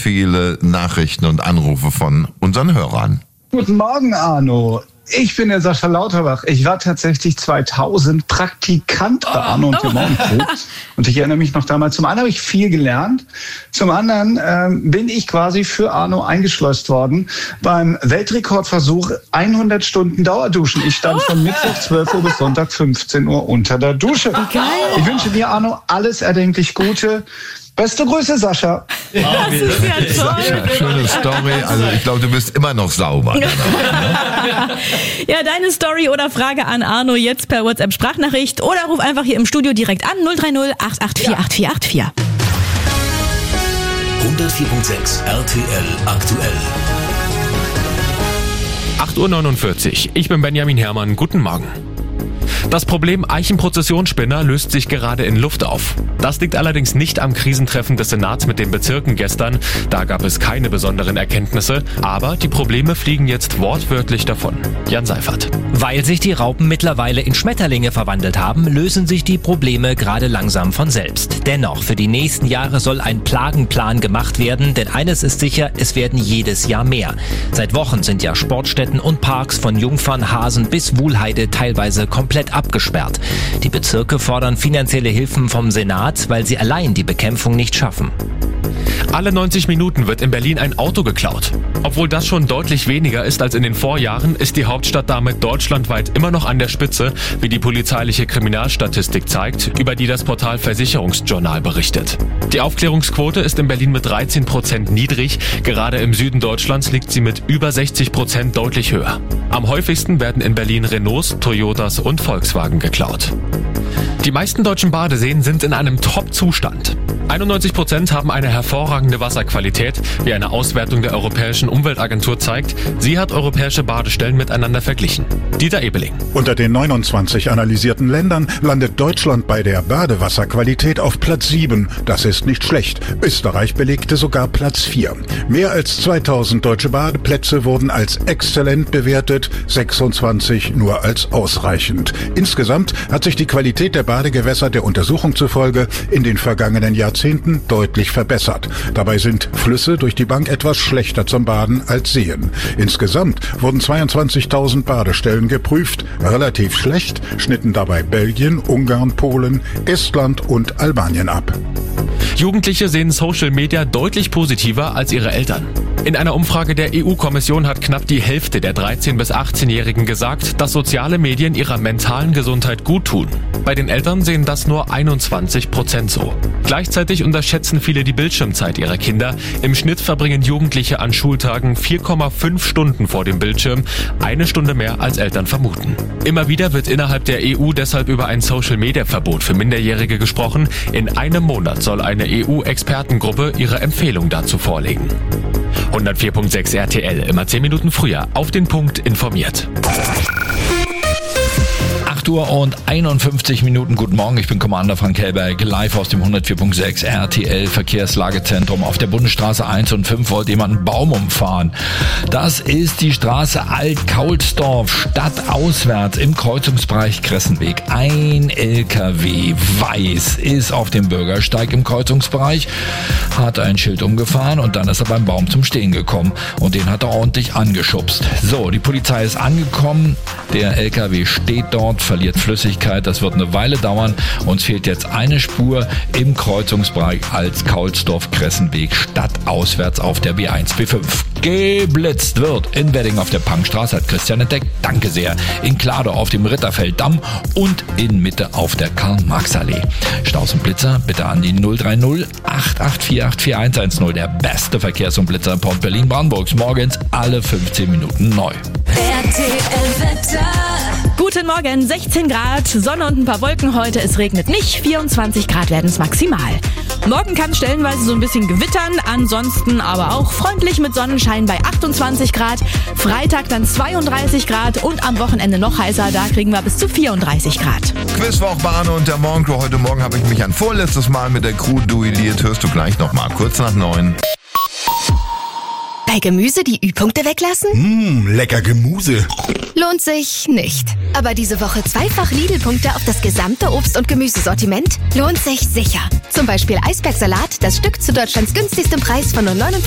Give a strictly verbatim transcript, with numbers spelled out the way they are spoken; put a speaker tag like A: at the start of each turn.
A: viele Nachrichten und Anrufe von unseren Hörern.
B: Guten Morgen, Arno. Ich bin der Sascha Lauterbach. Ich war tatsächlich zweitausend Praktikant bei Arno und der Morgenfrüh. Und ich erinnere mich noch damals, zum einen habe ich viel gelernt, zum anderen ähm, bin ich quasi für Arno eingeschleust worden beim Weltrekordversuch hundert Stunden Dauerduschen. Ich stand von Mittwoch zwölf Uhr bis Sonntag fünfzehn Uhr unter der Dusche.
C: Geil.
B: Ich wünsche dir, Arno, alles erdenklich Gute. Beste Grüße, Sascha.
C: Das ist ja toll.
A: Sascha, schöne Story. Also ich glaube, du bist immer noch sauber.
C: Ja, deine Story oder Frage an Arno jetzt per WhatsApp-Sprachnachricht oder ruf einfach hier im Studio direkt an null drei null acht acht vier acht vier acht vier.
D: hundertvier Komma sechs R T L aktuell.
E: acht Uhr neunundvierzig. Ich bin Benjamin Herrmann. Guten Morgen. Das Problem Eichenprozessionsspinner löst sich gerade in Luft auf. Das liegt allerdings nicht am Krisentreffen des Senats mit den Bezirken gestern. Da gab es keine besonderen Erkenntnisse, aber die Probleme fliegen jetzt wortwörtlich davon. Jan Seifert.
F: Weil sich die Raupen mittlerweile in Schmetterlinge verwandelt haben, lösen sich die Probleme gerade langsam von selbst. Dennoch, für die nächsten Jahre soll ein Plagenplan gemacht werden, denn eines ist sicher, es werden jedes Jahr mehr. Seit Wochen sind ja Sportstätten und Parks von Jungfern, Hasen bis Wuhlheide teilweise komplett abgesperrt. Die Bezirke fordern finanzielle Hilfen vom Senat, weil sie allein die Bekämpfung nicht schaffen.
E: Alle neunzig Minuten wird in Berlin ein Auto geklaut. Obwohl das schon deutlich weniger ist als in den Vorjahren, ist die Hauptstadt damit deutschlandweit immer noch an der Spitze, wie die polizeiliche Kriminalstatistik zeigt, über die das Portal Versicherungsjournal berichtet. Die Aufklärungsquote ist in Berlin mit dreizehn Prozent niedrig, gerade im Süden Deutschlands liegt sie mit über sechzig Prozent deutlich höher. Am häufigsten werden in Berlin Renaults, Toyotas und Volkswagen geklaut. Die meisten deutschen Badeseen sind in einem Top-Zustand. einundneunzig Prozent haben eine hervorragende Wasserqualität, wie eine Auswertung der Europäischen Umweltagentur zeigt. Sie hat europäische Badestellen miteinander verglichen. Dieter Ebeling.
G: Unter den neunundzwanzig analysierten Ländern landet Deutschland bei der Badewasserqualität auf Platz sieben. Das ist nicht schlecht. Österreich belegte sogar Platz vier. Mehr als zweitausend deutsche Badeplätze wurden als exzellent bewertet, sechsundzwanzig nur als ausreichend. Insgesamt hat sich die Qualität der Badegewässer der Untersuchung zufolge in den vergangenen Jahrzehnten deutlich verbessert. Dabei sind Flüsse durch die Bank etwas schlechter zum Baden als Seen. Insgesamt wurden zweiundzwanzigtausend Badestellen geprüft. Relativ schlecht schnitten dabei Belgien, Ungarn, Polen, Estland und Albanien ab.
E: Jugendliche sehen Social Media deutlich positiver als ihre Eltern. In einer Umfrage der E U-Kommission hat knapp die Hälfte der dreizehn- bis achtzehnjährigen gesagt, dass soziale Medien ihrer mentalen Gesundheit gut tun. Bei den Eltern sehen das nur einundzwanzig Prozent so. Gleichzeitig unterschätzen viele die Bildschirmzeit ihrer Kinder. Im Schnitt verbringen Jugendliche an Schultagen vier Komma fünf Stunden vor dem Bildschirm, eine Stunde mehr als Eltern vermuten. Immer wieder wird innerhalb der E U deshalb über ein Social-Media-Verbot für Minderjährige gesprochen. In einem Monat soll eine E U-Expertengruppe ihre Empfehlung dazu vorlegen. hundertvier Komma sechs R T L, immer zehn Minuten früher, auf den Punkt informiert.
H: acht Uhr und einundfünfzig Minuten. Guten Morgen, ich bin Commander Frank Hellberg, live aus dem hundertvier Komma sechs R T L Verkehrslagezentrum. Auf der Bundesstraße eins und fünf wollte jemand einen Baum umfahren. Das ist die Straße Alt-Kaulsdorf, stadtauswärts im Kreuzungsbereich Kressenweg. Ein L K W weiß ist auf dem Bürgersteig im Kreuzungsbereich, hat ein Schild umgefahren und dann ist er beim Baum zum Stehen gekommen und den hat er ordentlich angeschubst. So, die Polizei ist angekommen, der L K W steht dort, verliert Flüssigkeit, das wird eine Weile dauern. Uns fehlt jetzt eine Spur im Kreuzungsbereich als Kaulsdorf-Kressenweg stadtauswärts auf der B eins B fünf. Geblitzt wird in Wedding auf der Punkstraße, hat Christian entdeckt. Danke sehr. In Klado auf dem Ritterfelddamm und in Mitte auf der Karl-Marx-Allee. Staus und Blitzer bitte an die null drei null acht acht vier acht vier eins eins null. Der beste Verkehrs- und Blitzerreport Berlin-Brandenburgs. Morgens alle fünfzehn Minuten neu.
C: R T L-Wetter. Guten Morgen, sechzehn Grad, Sonne und ein paar Wolken heute. Es regnet nicht, vierundzwanzig Grad werden es maximal. Morgen kann es stellenweise so ein bisschen gewittern, ansonsten aber auch freundlich mit Sonnenschein bei achtundzwanzig Grad. Freitag dann zweiunddreißig Grad und am Wochenende noch heißer, da kriegen wir bis zu vierunddreißig Grad.
A: Quizwoch Bahn und der Morgencrew. Heute Morgen habe ich mich ein vorletztes Mal mit der Crew duelliert. Hörst du gleich nochmal, kurz nach neun.
I: Bei Gemüse die Ü-Punkte weglassen?
J: Mmh, lecker Gemüse.
I: Lohnt sich nicht. Aber diese Woche zweifach Lidl-Punkte auf das gesamte Obst- und Gemüsesortiment lohnt sich sicher. Zum Beispiel Eisbergsalat, das Stück zu Deutschlands günstigstem Preis von nur neunundfünfzig